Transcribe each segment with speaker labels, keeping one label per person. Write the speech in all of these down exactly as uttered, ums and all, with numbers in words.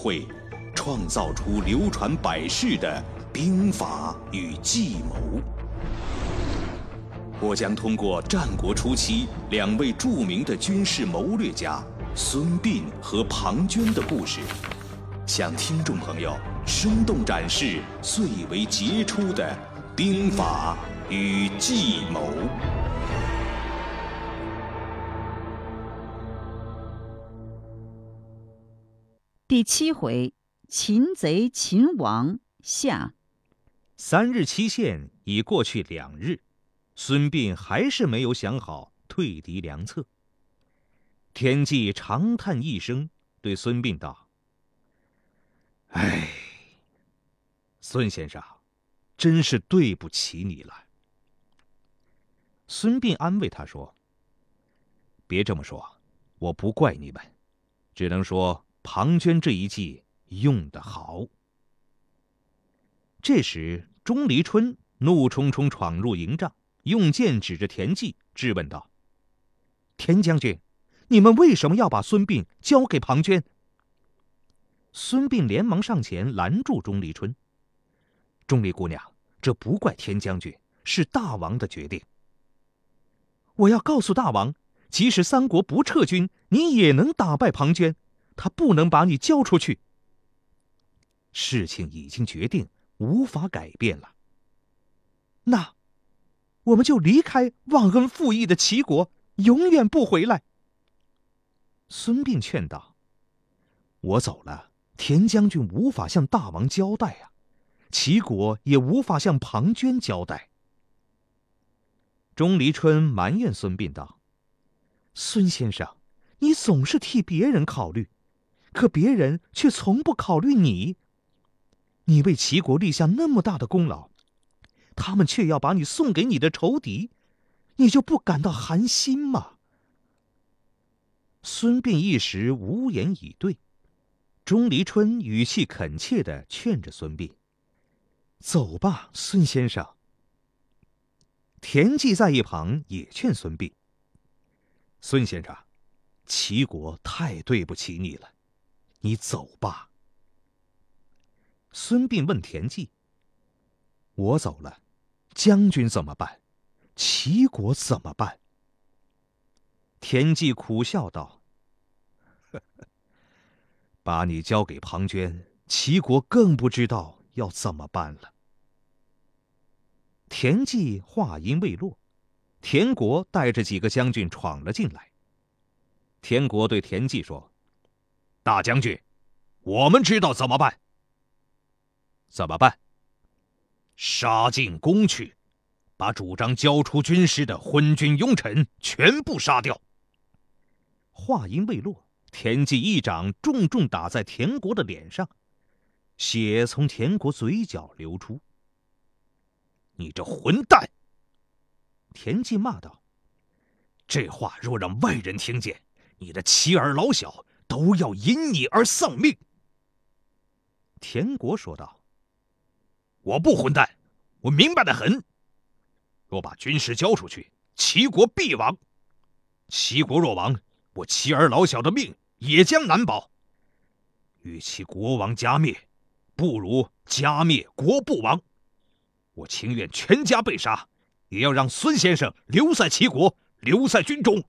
Speaker 1: 会，创造出流传百世的兵法与计谋。我将通过战国初期两位著名的军事谋略家孙膑和庞涓的故事，向听众朋友生动展示最为杰出的兵法与计谋。
Speaker 2: 第七回，擒贼擒王下。
Speaker 3: 三日期限已过去两日，孙膑还是没有想好退敌良策。田忌长叹一声，对孙膑道：“哎，孙先生，真是对不起你了。”孙膑安慰他说：“别这么说，我不怪你们，只能说庞涓这一计用得好。”这时，钟离春怒冲冲闯入营帐，用剑指着田忌，质问道：“田将军，你们为什么要把孙膑交给庞涓？”孙膑连忙上前拦住钟离春：“钟离姑娘，这不怪田将军，是大王的决定。我要告诉大王，即使三国不撤军，你也能打败庞涓，他不能把你交出去。事情已经决定，无法改变了。那我们就离开忘恩负义的齐国，永远不回来。”孙膑劝道：“我走了，田将军无法向大王交代啊，齐国也无法向庞涓交代。”钟离春埋怨孙膑道：“孙先生，你总是替别人考虑，可别人却从不考虑你。你为齐国立下那么大的功劳，他们却要把你送给你的仇敌，你就不感到寒心吗？”孙膑一时无言以对。钟离春语气恳切地劝着孙膑：“走吧，孙先生。”田忌在一旁也劝孙膑：“孙先生，齐国太对不起你了，你走吧。”孙膑问田忌：“我走了，将军怎么办？齐国怎么办？”田忌苦笑道：“呵呵，把你交给庞涓，齐国更不知道要怎么办了。”田忌话音未落，田国带着几个将军闯了进来。田国对田忌说：“大将军，我们知道怎么办。”“怎么办？”“杀进宫去，把主张交出军师的昏君庸臣全部杀掉。”话音未落，田忌一掌重重打在田国的脸上，血从田国嘴角流出。“你这混蛋！”田忌骂道，“这话若让外人听见，你的妻儿老小都要因你而丧命。”田国说道：“我不混蛋，我明白得很。若把军师交出去，齐国必亡。齐国若亡，我妻儿老小的命也将难保。与其国王家灭，不如家灭国不亡。我情愿全家被杀，也要让孙先生留在齐国，留在军中。”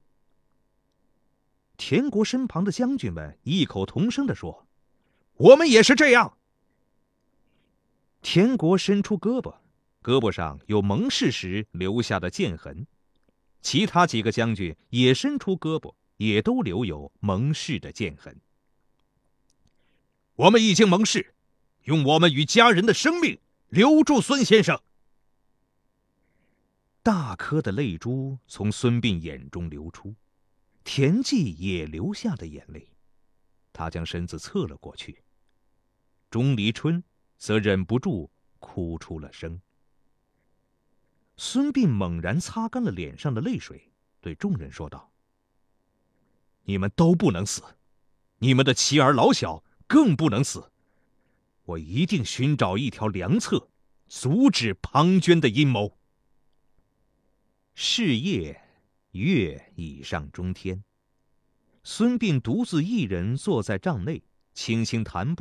Speaker 3: 田国身旁的将军们异口同声地说：“我们也是这样。”田国伸出胳膊，胳膊上有盟誓时留下的剑痕。其他几个将军也伸出胳膊，也都留有盟誓的剑痕。“我们已经盟誓，用我们与家人的生命留住孙先生。”大颗的泪珠从孙膑眼中流出，田忌也流下了眼泪。他将身子侧了过去，钟离春则忍不住哭出了声。孙膑猛然擦干了脸上的泪水，对众人说道：“你们都不能死，你们的妻儿老小更不能死。我一定寻找一条良策，阻止庞涓的阴谋。”是夜，月已上中天。孙膑独自一人坐在帐内，轻轻弹拨